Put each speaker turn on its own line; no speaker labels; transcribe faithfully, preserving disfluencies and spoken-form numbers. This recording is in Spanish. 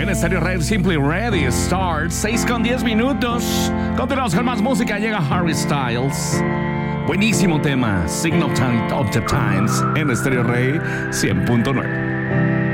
en Stereo Rey, Simply Ready Start, seis con diez minutos. Continuamos con más música, llega Harry Styles. Buenísimo tema, Signal of the Times en Stereo Rey cien punto nueve.